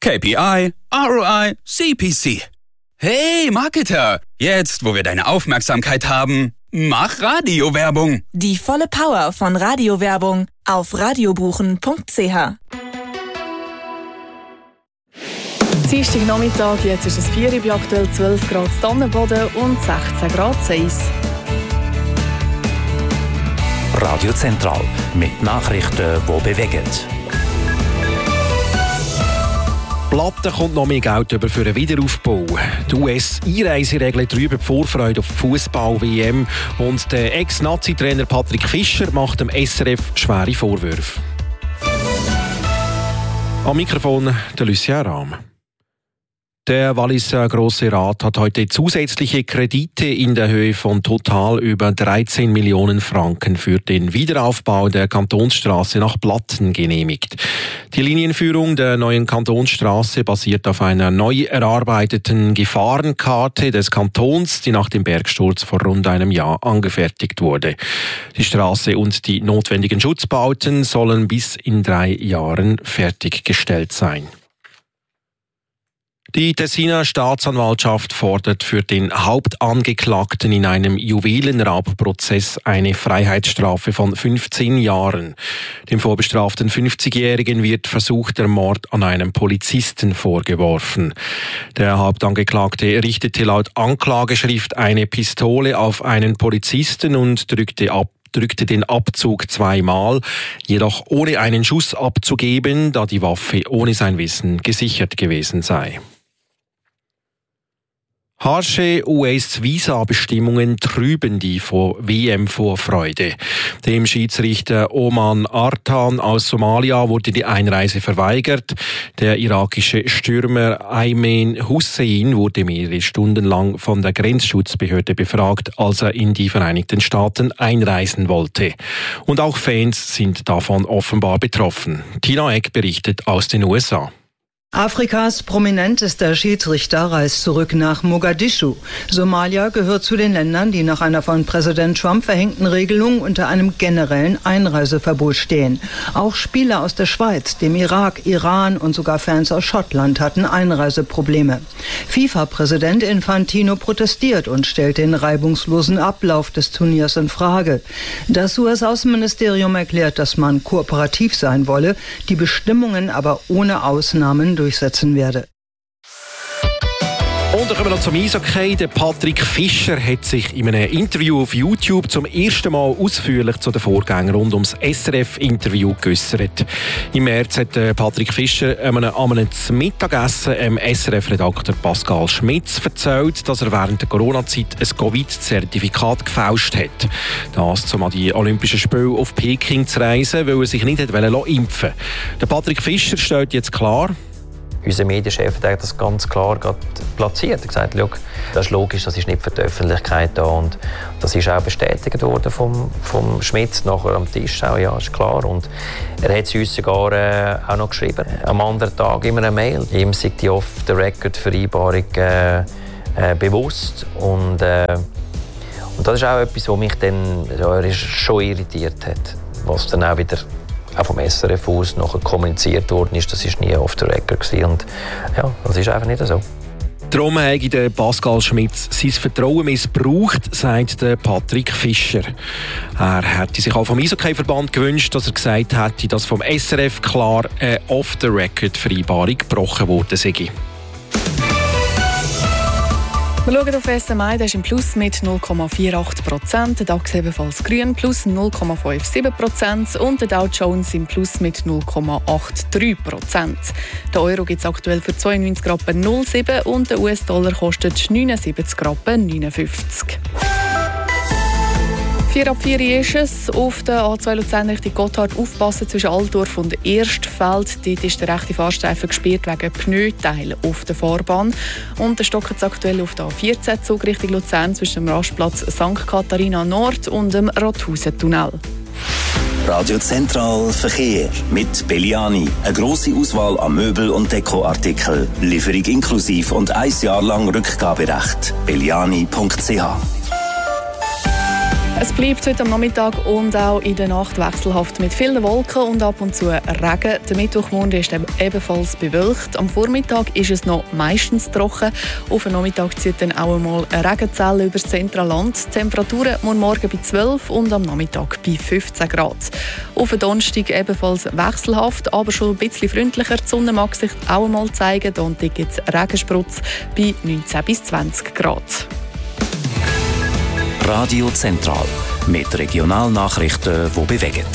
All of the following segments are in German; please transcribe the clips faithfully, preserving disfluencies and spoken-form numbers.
K P I, R O I, C P C. Hey Marketer, jetzt wo wir deine Aufmerksamkeit haben, mach Radiowerbung. Die volle Power von Radiowerbung auf radiobuchen punkt c h. Dienstag Nachmittag, jetzt ist es vier Uhr, bei aktuell zwölf Grad Tannenboden und sechzehn Grad Seis. Radio Zentral mit Nachrichten, die bewegen. Platte kommt noch mehr Geld über für den Wiederaufbau. Die U S-Einreiseregeln trüben die Vorfreude auf die Fußball-W M und der Ex-Nazi-Trainer Patrick Fischer macht dem S R F schwere Vorwürfe. Am Mikrofon der Lucien Rahm. Der Walliser Grosse Rat hat heute zusätzliche Kredite in der Höhe von total über dreizehn Millionen Franken für den Wiederaufbau der Kantonsstraße nach Platten genehmigt. Die Linienführung der neuen Kantonsstraße basiert auf einer neu erarbeiteten Gefahrenkarte des Kantons, die nach dem Bergsturz vor rund einem Jahr angefertigt wurde. Die Straße und die notwendigen Schutzbauten sollen bis in drei Jahren fertiggestellt sein. Die Tessiner Staatsanwaltschaft fordert für den Hauptangeklagten in einem Juwelenraubprozess eine Freiheitsstrafe von fünfzehn Jahren. Dem vorbestraften fünfzigjährigen wird versuchter Mord an einem Polizisten vorgeworfen. Der Hauptangeklagte richtete laut Anklageschrift eine Pistole auf einen Polizisten und drückte ab. drückte den Abzug zweimal, jedoch ohne einen Schuss abzugeben, da die Waffe ohne sein Wissen gesichert gewesen sei. Harsche U S-Visa-Bestimmungen trüben die W M-Vorfreude. Dem Schiedsrichter Oman Artan aus Somalia wurde die Einreise verweigert. Der irakische Stürmer Ayman Hussein wurde mehrere Stunden lang von der Grenzschutzbehörde befragt, als er in die Vereinigten Staaten einreisen wollte. Und auch Fans sind davon offenbar betroffen. Tina Eck berichtet aus den U S A. Afrikas prominentester Schiedsrichter reist zurück nach Mogadischu. Somalia gehört zu den Ländern, die nach einer von Präsident Trump verhängten Regelung unter einem generellen Einreiseverbot stehen. Auch Spieler aus der Schweiz, dem Irak, Iran und sogar Fans aus Schottland hatten Einreiseprobleme. FIFA-Präsident Infantino protestiert und stellt den reibungslosen Ablauf des Turniers in Frage. Das U S-Außenministerium erklärt, dass man kooperativ sein wolle, die Bestimmungen aber ohne Ausnahmen durchsetzen werde. Und dann kommen wir noch zum Eishockey. Der Patrick Fischer hat sich in einem Interview auf YouTube zum ersten Mal ausführlich zu den Vorgängen rund ums S R F-Interview geäussert. Im März hat Patrick Fischer an einem, an einem Mittagessen dem S R F-Redakteur Pascal Schmitz erzählt, dass er während der Corona-Zeit ein Covid-Zertifikat gefälscht hat. Das, um an die Olympischen Spiele auf Peking zu reisen, weil er sich nicht impfen wollte. Der Patrick Fischer stellt jetzt klar: Unser Medienchef hat das ganz klar platziert. Er hat gesagt, schau, das ist logisch, das ist nicht für die Öffentlichkeit da. Und das ist auch bestätigt worden vom, vom Schmitz nachher am Tisch. Auch, ja, ist klar. Und er hat es uns sogar äh, auch noch geschrieben. Am anderen Tag immer eine Mail. Ihm sei die Off-the-Record-Vereinbarung äh, äh, bewusst. Und, äh, und das ist auch etwas, was mich dann ja, schon irritiert hat. Was dann auch wieder auch vom S R F aus nachher kommuniziert worden ist, das war nie off the record gewesen. Und ja, das ist einfach nicht so. Darum habe der Pascal Schmitz sein Vertrauen missbraucht, sagt der Patrick Fischer. Er hätte sich auch vom Eishockey-Verband gewünscht, dass er gesagt hätte, dass vom S R F klar eine Off-the-Record-Vereinbarung gebrochen worden sei. Wir schauen auf S M I, der ist im Plus mit null Komma achtundvierzig Prozent, der DAX ebenfalls grün, plus null Komma siebenundfünfzig Prozent und der Dow Jones im Plus mit null Komma dreiundachtzig Prozent. Der Euro gibt es aktuell für zweiundneunzig Rappen null Komma sieben und der U S-Dollar kostet neunundsiebzig Rappen neunundfünfzig. vier ab vier ist es. Auf der A zwei Luzern Richtung Gotthard aufpassen zwischen Altdorf und Erstfeld. Dort ist der rechte Fahrstreifen gesperrt wegen Pneuteil auf der Fahrbahn. Und der stockt es aktuell auf der A vierzehn Zug Richtung Luzern zwischen dem Rastplatz Sankt Katharina Nord und dem Rothausen-Tunnel. Radio Zentral Verkehr mit Belliani. Eine grosse Auswahl an Möbel- und Dekoartikeln. Lieferung inklusiv und ein Jahr lang Rückgaberecht. belliani punkt c h. Es bleibt heute am Nachmittag und auch in der Nacht wechselhaft mit vielen Wolken und ab und zu Regen. Der Mittwochmorgen ist ebenfalls bewölkt. Am Vormittag ist es noch meistens trocken. Auf den Nachmittag zieht dann auch einmal eine Regenzelle über das Zentralland. Die Temperaturen morgen Morgen bei zwölf und am Nachmittag bei fünfzehn Grad. Auf den Donnerstag ebenfalls wechselhaft, aber schon ein bisschen freundlicher. Die Sonne mag sich auch einmal zeigen. Und da gibt es Regensprutz bei neunzehn bis zwanzig Grad. Radio Zentral mit Regionalnachrichten, die bewegen.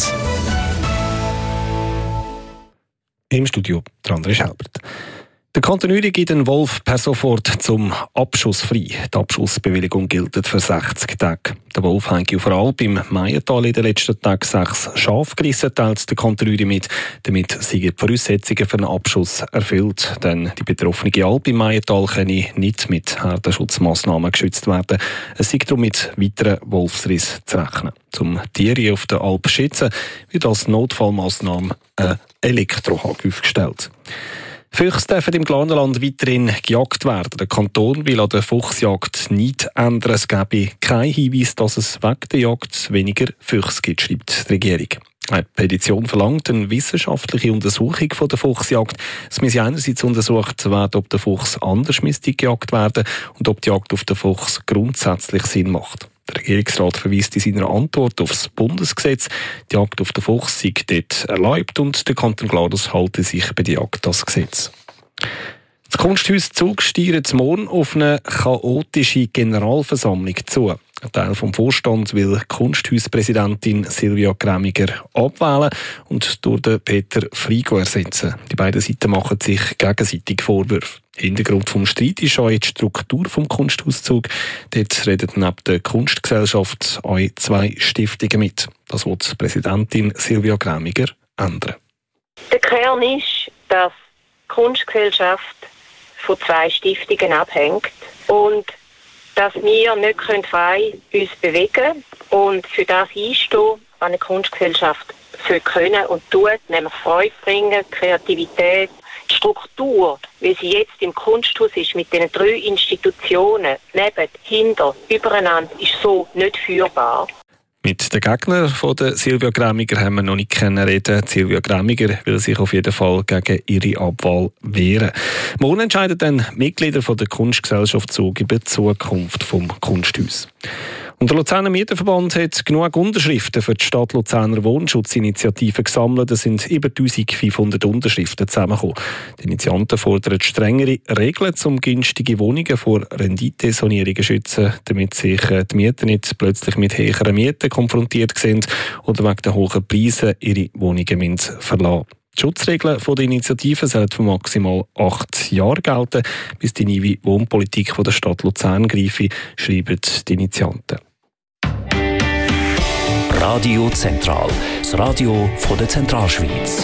Im Studio der André Schelbert. Der Kanton Uri gibt den Wolf per sofort zum Abschuss frei. Die Abschussbewilligung gilt für sechzig Tage. Der Wolf hat auf der Alp im Maiental in den letzten Tagen sechs Schafe gerissen, teilt der Kanton Uri mit. Damit sind die Voraussetzungen für einen Abschuss erfüllt. Denn die betroffene Alp im Maiental könne nicht mit Herdenschutzmaßnahmen geschützt werden. Es sei darum mit weiteren Wolfsrissen zu rechnen. Zum Tiere auf der Alp zu schützen, wird als Notfallmaßnahme ein Elektrohag aufgestellt. Füchse dürfen im Glarnerland weiterhin gejagt werden. Der Kanton will an der Fuchsjagd nichts ändern. Es gebe keinen Hinweis, dass es wegen der Jagd weniger Füchse gibt, schreibt die Regierung. Eine Petition verlangt eine wissenschaftliche Untersuchung von der Fuchsjagd. Es müsse einerseits untersucht werden, ob der Fuchs anders müsste gejagt werden und ob die Jagd auf den Fuchs grundsätzlich Sinn macht. Der Regierungsrat verweist in seiner Antwort auf das Bundesgesetz. Die Jagd auf den Fuchs sei dort erlaubt und der Kanton Glarus halte sich bei der Jagd das Gesetz. Das Kunsthaus Zug steuert morgen auf eine chaotische Generalversammlung zu. Ein Teil vom Vorstand will Kunsthauspräsidentin Silvia Grämiger abwählen und durch den Peter Frigo ersetzen. Die beiden Seiten machen sich gegenseitig Vorwürfe. Hintergrund vom Streit ist auch die Struktur vom Kunsthauszug. Dort reden neben der Kunstgesellschaft auch zwei Stiftungen mit. Das will die Präsidentin Silvia Grämiger ändern. Der Kern ist, dass die Kunstgesellschaft von zwei Stiftungen abhängt und dass wir nicht frei uns bewegen können und für das einstehen, was eine Kunstgesellschaft können und tut, nämlich Freude bringen, Kreativität, die Struktur, wie sie jetzt im Kunsthaus ist, mit den drei Institutionen, neben, hinter, übereinander, ist so nicht führbar. Mit den Gegnern von der Silvia Grämiger haben wir noch nicht reden. Silvia Grämiger will sich auf jeden Fall gegen ihre Abwahl wehren. Morgen entscheiden dann Mitglieder von der Kunstgesellschaft Zug über die Zukunft des Kunsthaus. Und der Luzerner Mieterverband hat genug Unterschriften für die Stadt Luzerner Wohnschutzinitiative gesammelt. Es sind über eintausendfünfhundert Unterschriften zusammengekommen. Die Initianten fordern strengere Regeln, um günstige Wohnungen vor Renditesanierungen zu schützen, damit sich die Mieter nicht plötzlich mit höheren Mieten konfrontiert sind oder wegen der hohen Preise ihre Wohnungen verlassen müssen. Die Schutzregeln der Initiative sollen für maximal acht Jahre gelten, bis die neue Wohnpolitik der Stadt Luzern greife, schreiben die Initianten. Radio Zentral, das Radio von der Zentralschweiz.